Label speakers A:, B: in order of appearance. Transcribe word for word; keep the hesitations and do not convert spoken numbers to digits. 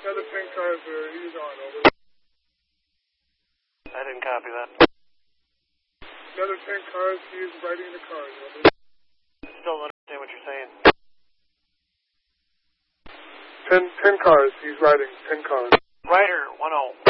A: The other ten cars are, he's on, over.
B: I didn't copy that.
A: The other ten cars, he's riding the cars, over.
B: Still don't understand what you're saying.
A: Ten, ten cars, he's riding, ten cars.
B: Rider, one oh.